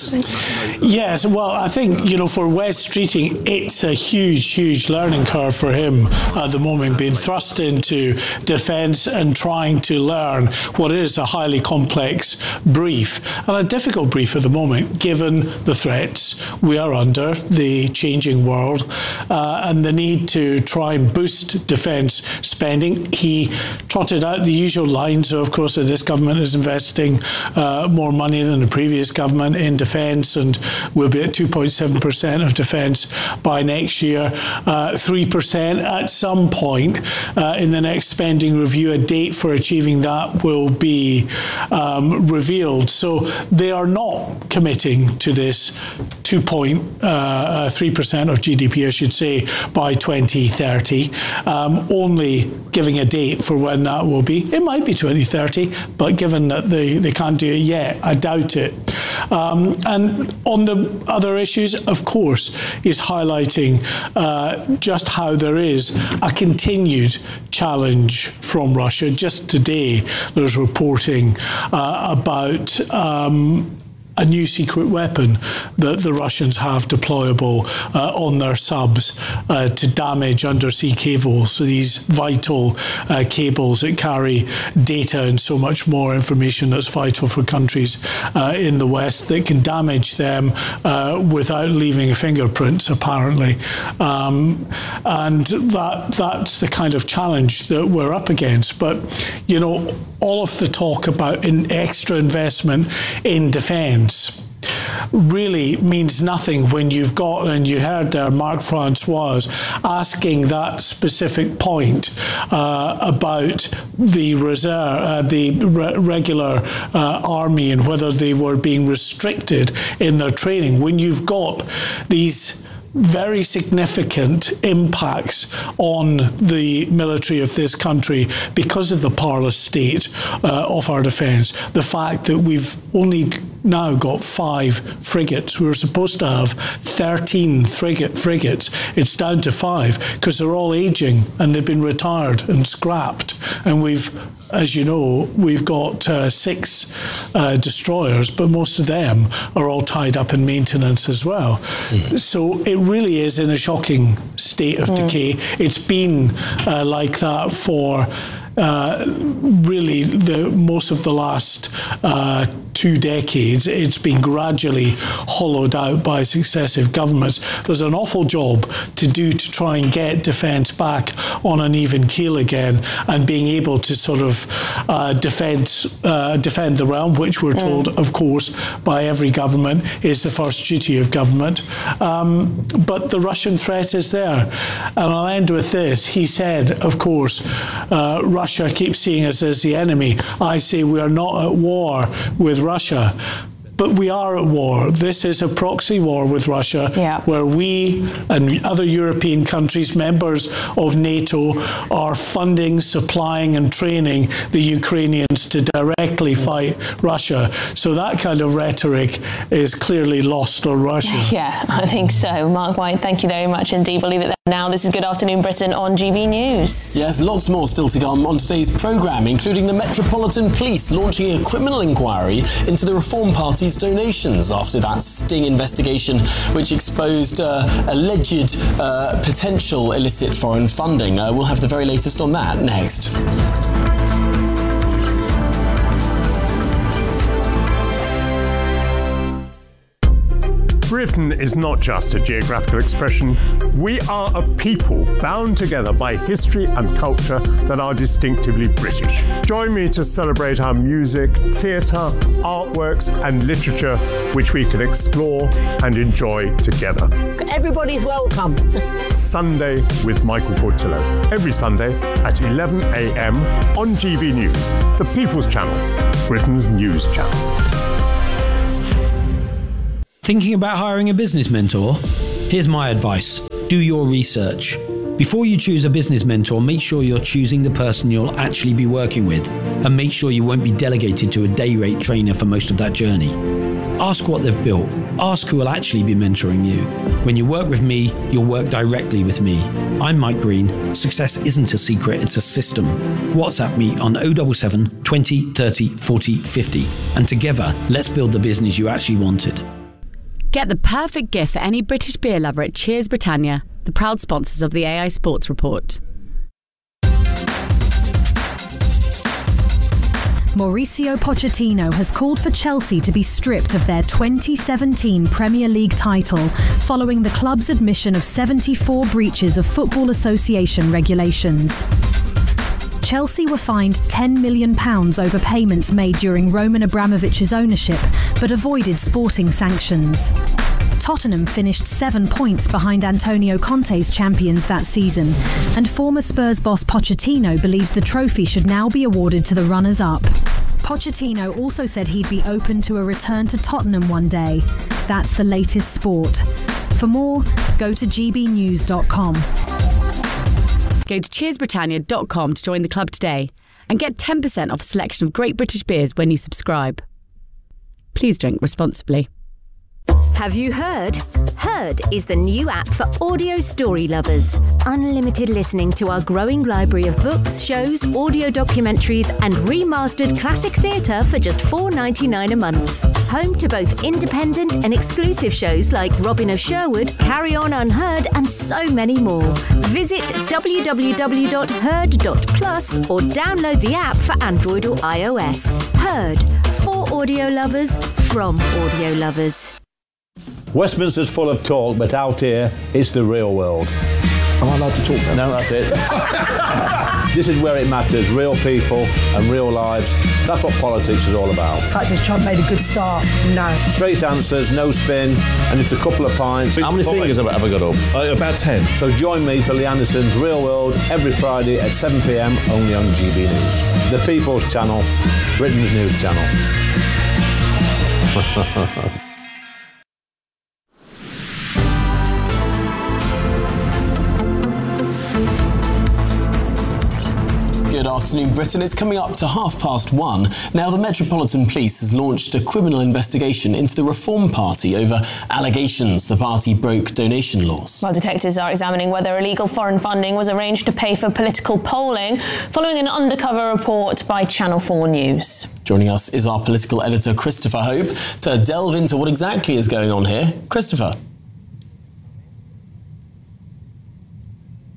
Yes, well, I think, you know, for Wes Streeting, it's a huge, huge learning curve for him at the moment, being thrust into defence and trying to learn what is a highly complex brief, and a difficult brief at the moment, given the threats we are under, the changing world, uh, and the need to try and boost defence spending. He trotted out the usual lines, so of course that this government is investing uh, more money than the previous government in defence, and we'll be at two point seven percent of defence by next year, uh, three percent at some point uh, in the next spending review. A date for achieving that will be um, revealed. So they are not committing to this two point three percent of G D P, I should say, by twenty thirty, um, only giving a date for when that will be. It might be twenty thirty, but given that they, they can't do it yet, I doubt it. Um, and on the other issues, of course, is highlighting uh, just how there is a continued challenge from Russia. Just today, there's reporting uh, about um, a new secret weapon that the Russians have deployable uh, on their subs uh, to damage undersea cables. So these vital uh, cables that carry data and so much more information that's vital for countries uh, in the West, that can damage them uh, without leaving fingerprints, apparently. Um, and that that's the kind of challenge that we're up against. But, you know, all of the talk about an extra investment in defence really means nothing when you've got, and you heard there Marc Francois asking that specific point uh, about the reserve, uh, the re- regular uh, army, and whether they were being restricted in their training. When you've got these very significant impacts on the military of this country because of the parlous state uh, of our defence. The fact that we've only now got five frigates. We were supposed to have thirteen frigate frigates. It's down to five because they're all aging and they've been retired and scrapped. And we've, as you know, we've got uh, six uh, destroyers, but most of them are all tied up in maintenance as well. Mm. So it really is in a shocking state of mm. decay. It's been uh, like that for uh, really the most of the last uh, two decades, it's been gradually hollowed out by successive governments. There's an awful job to do to try and get defence back on an even keel again, and being able to sort of uh, defend uh, defend the realm, which we're told, mm. of course, by every government is the first duty of government. Um, but the Russian threat is there. And I'll end with this. He said, of course, uh, Russia keeps seeing us as the enemy. I say we are not at war with Russia. But we are at war. This is a proxy war with Russia, yeah. where we and other European countries, members of NATO, are funding, supplying and training the Ukrainians to directly fight Russia. So that kind of rhetoric is clearly lost on Russia. Yeah, I think so. Mark White, thank you very much indeed. We'll leave it there now. This is Good Afternoon Britain on G B News. Yes, lots more still to come on today's programme, including the Metropolitan Police launching a criminal inquiry into the Reform Party's donations after that sting investigation which exposed uh, alleged uh, potential illicit foreign funding. Uh, we'll have the very latest on that next. Britain is not just a geographical expression. We are a people bound together by history and culture that are distinctively British. Join me to celebrate our music, theatre, artworks and literature, which we can explore and enjoy together. Everybody's welcome. Sunday with Michael Portillo. Every Sunday at eleven a m on G B News, the People's Channel, Britain's news channel. Thinking about hiring a business mentor? Here's my advice. Do your research. Before you choose a business mentor, make sure you're choosing the person you'll actually be working with, and make sure you won't be delegated to a day rate trainer for most of that journey. Ask what they've built. Ask who will actually be mentoring you. When you work with me, you'll work directly with me. I'm Mike Green. Success isn't a secret, it's a system. WhatsApp me on oh seven seven, twenty, thirty, forty, fifty. And together, let's build the business you actually wanted. Get the perfect gift for any British beer lover at Cheers Britannia, the proud sponsors of the A I Sports Report. Mauricio Pochettino has called for Chelsea to be stripped of their twenty seventeen Premier League title following the club's admission of seventy-four breaches of Football Association regulations. Chelsea were fined ten million pounds over payments made during Roman Abramovich's ownership, but avoided sporting sanctions. Tottenham finished seven points behind Antonio Conte's champions that season, and former Spurs boss Pochettino believes the trophy should now be awarded to the runners-up. Pochettino also said he'd be open to a return to Tottenham one day. That's the latest sport. For more, go to g b news dot com. Go to cheers britannia dot com to join the club today and get ten percent off a selection of great British beers when you subscribe. Please drink responsibly. Have you heard? Heard is the new app for audio story lovers. Unlimited listening to our growing library of books, shows, audio documentaries and remastered classic theatre for just four dollars ninety-nine a month. Home to both independent and exclusive shows like Robin of Sherwood, Carry On Unheard and so many more. Visit w w w dot heard dot plus or download the app for Android or iOS. Heard, for audio lovers, from audio lovers. Westminster's full of talk, but out here, it's the real world. Am I allowed to talk now? No, that's it. This is where it matters, real people and real lives. That's what politics is all about. In fact, has Trump made a good start? No. Straight answers, no spin, and just a couple of pints. How many fingers have I ever got up? Uh, about ten. So join me for Lee Anderson's Real World every Friday at seven p m only on G B News. The People's Channel, Britain's news channel. Good afternoon, Britain. It's coming up to half past one. Now, the Metropolitan Police has launched a criminal investigation into the Reform Party over allegations the party broke donation laws. Well, detectives are examining whether illegal foreign funding was arranged to pay for political polling, following an undercover report by Channel four News. Joining us is our political editor, Christopher Hope, to delve into what exactly is going on here. Christopher.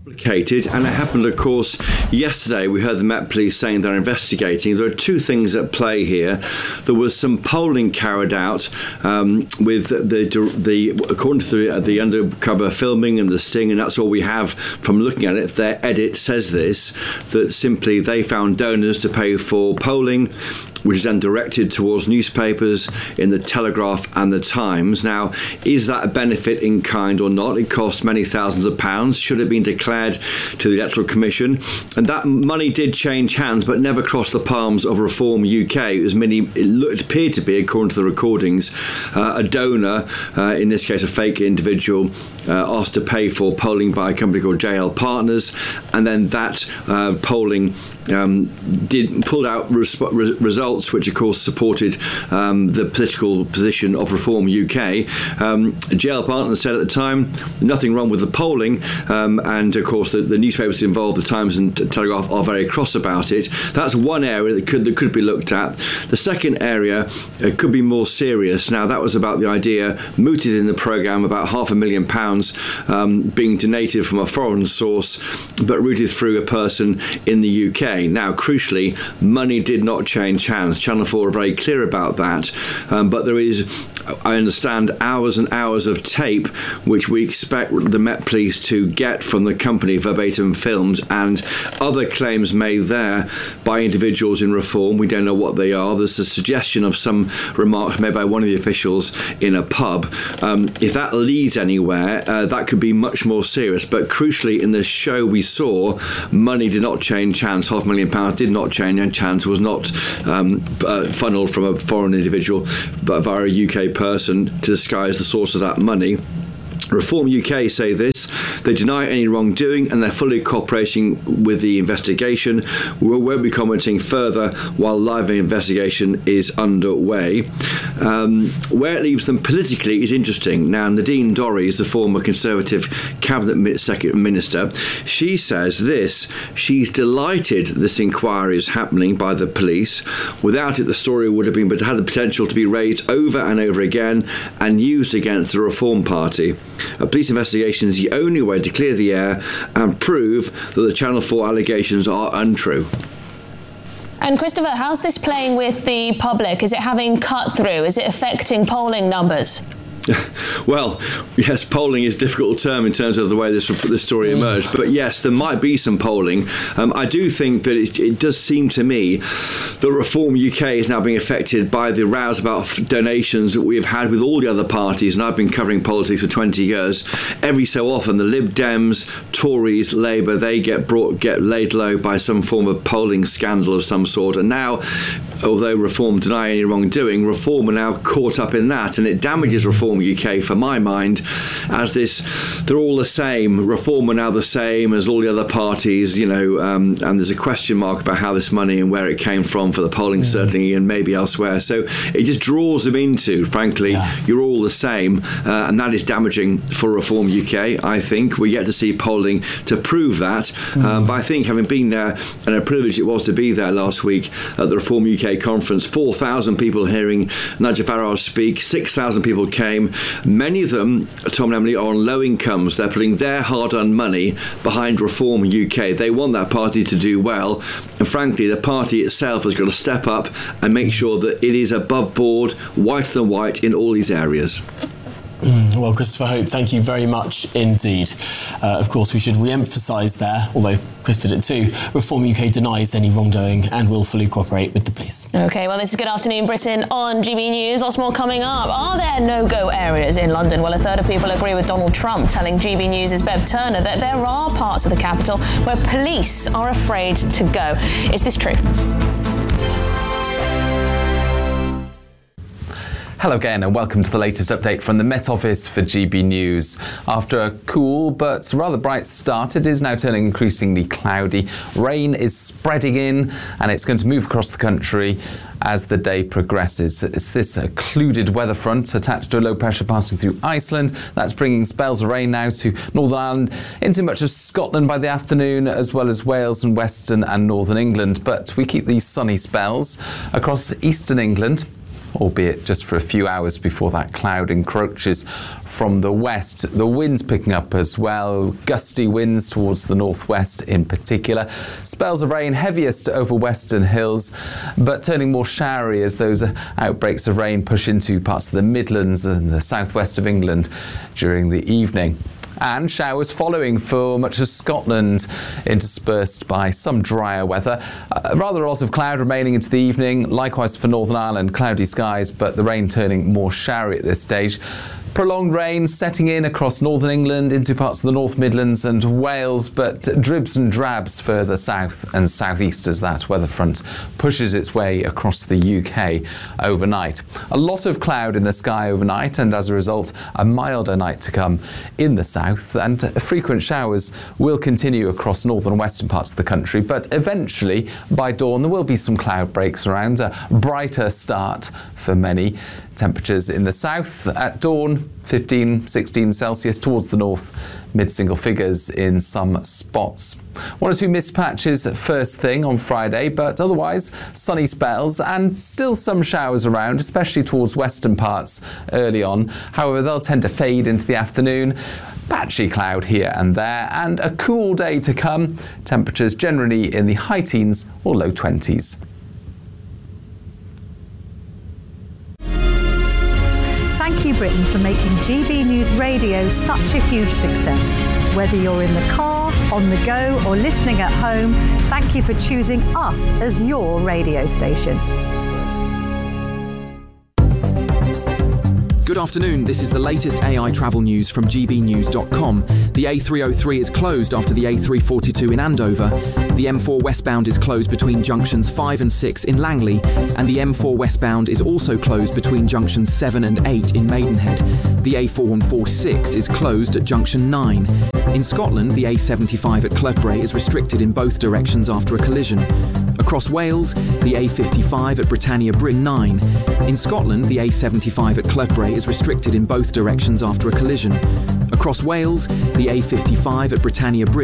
complicated, and it happened, of course, yesterday. We heard the Met Police saying they're investigating. There are two things at play here. There was some polling carried out um, with the, the according to the, the undercover filming and the sting, and that's all we have from looking at it. Their edit says this, that simply they found donors to pay for polling, which is then directed towards newspapers in the Telegraph and the Times. Now, is that a benefit in kind or not? It cost many thousands of pounds. Should have been declared to the Electoral Commission. And that money did change hands, but never crossed the palms of Reform U K. It was many, it, looked, it appeared to be, according to the recordings, uh, a donor, uh, in this case a fake individual, uh, asked to pay for polling by a company called J L Partners, and then that uh, polling Um, did pulled out res- results which of course supported um, the political position of Reform U K. Um, J L Partners said at the time nothing wrong with the polling, um, and of course the, the newspapers involved, the Times and Telegraph, are very cross about it. That's one area that could that could be looked at. The second area uh, could be more serious. Now, that was about the idea mooted in the programme about half a million pounds um, being donated from a foreign source but routed through a person in the U K. Now, crucially, money did not change hands. Channel four are very clear about that. Um, but there is, I understand, hours and hours of tape which we expect the Met Police to get from the company Verbatim Films, and other claims made there by individuals in Reform. We don't know what they are. There's a suggestion of some remarks made by one of the officials in a pub. Um, if that leads anywhere, uh, that could be much more serious. But crucially, in the show we saw, money did not change hands. Half a million pounds did not change, and chance was not um, uh, funneled from a foreign individual but via a U K person to disguise the source of that money. Reform U K say this. They deny any wrongdoing and they're fully cooperating with the investigation. We won't be commenting further while live investigation is underway. Um, where it leaves them politically is interesting. Now, Nadine Dorries, the former Conservative Cabinet Minister, she says this. She's delighted this inquiry is happening by the police. Without it, the story would have been, but had the potential to be raised over and over again and used against the Reform Party. A police investigation is the only way to clear the air and prove that the Channel four allegations are untrue. And Christopher, how's this playing with the public? Is it having cut through? Is it affecting polling numbers? Well, yes, polling is a difficult term in terms of the way this this story emerged. But yes, there might be some polling. Um, I do think that it, it does seem to me that Reform U K is now being affected by the rows about donations that we have had with all the other parties. And I've been covering politics for twenty years. Every so often, the Lib Dems, Tories, Labour, they get brought, get laid low by some form of polling scandal of some sort. And now, although Reform deny any wrongdoing, Reform are now caught up in that, and it damages Reform U K, for my mind, as this, they're all the same. Reform are now the same as all the other parties, you know, um, and there's a question mark about how this money and where it came from for the polling, mm. certainly, and maybe elsewhere. So it just draws them into, frankly, yeah. you're all the same, uh, and that is damaging for Reform U K, I think. We get to see polling to prove that, mm. um, but I think, having been there, and a privilege it was to be there last week at the Reform U K conference, four thousand people hearing Nigel Farage speak, six thousand people came. Many of them, Tom and Emily, are on low incomes. They're putting their hard-earned money behind Reform U K. They want that party to do well, and frankly, the party itself has got to step up and make sure that it is above board, whiter than white in all these areas. Mm, well, Christopher Hope, thank you very much indeed. Uh, of course, we should re-emphasise there, although Chris did it too, Reform U K denies any wrongdoing and will fully cooperate with the police. OK, well, this is Good Afternoon Britain on G B News. Lots more coming up. Are there no-go areas in London? Well, a third of people agree with Donald Trump telling G B News' Bev Turner that there are parts of the capital where police are afraid to go. Is this true? Hello again and welcome to the latest update from the Met Office for G B News. After a cool but rather bright start, it is now turning increasingly cloudy. Rain is spreading in and it's going to move across the country as the day progresses. It's this occluded weather front attached to a low pressure passing through Iceland that's bringing spells of rain now to Northern Ireland, into much of Scotland by the afternoon, as well as Wales and Western and Northern England. But we keep these sunny spells across Eastern England, albeit just for a few hours before that cloud encroaches from the west. The wind's picking up as well, gusty winds towards the northwest in particular. Spells of rain heaviest over western hills, but turning more showery as those outbreaks of rain push into parts of the Midlands and the southwest of England during the evening. And showers following for much of Scotland, interspersed by some drier weather. Uh, rather a lot of cloud remaining into the evening. Likewise for Northern Ireland, cloudy skies, but the rain turning more showery at this stage. Prolonged rain setting in across northern England into parts of the North Midlands and Wales, but dribs and drabs further south and southeast as that weather front pushes its way across the U K overnight. A lot of cloud in the sky overnight, and as a result, a milder night to come in the south, and frequent showers will continue across northern and western parts of the country, but eventually by dawn there will be some cloud breaks around, a brighter start for many. Temperatures in the south at dawn, fifteen, sixteen Celsius, towards the north, mid-single figures in some spots. One or two mist patches first thing on Friday, but otherwise sunny spells and still some showers around, especially towards western parts early on. However, they'll tend to fade into the afternoon. Patchy cloud here and there, and a cool day to come. Temperatures generally in the high teens or low twenties. Thank you, Britain, for making G B News Radio such a huge success. Whether you're in the car, on the go, or listening at home, thank you for choosing us as your radio station. Good afternoon, this is the latest A I travel news from G B news dot com. The A three oh three is closed after the A three forty-two in Andover. The M four westbound is closed between junctions five and six in Langley, and the M four westbound is also closed between junctions seven and eight in Maidenhead. The A four forty-six is closed at junction nine. In Scotland, the A seventy-five at Clough is restricted in both directions after a collision. Across Wales, the A fifty-five at Britannia Bridge nine. In Scotland, the A seventy-five at Clough is restricted in both directions after a collision. Across Wales, the A fifty-five at Britannia Bridge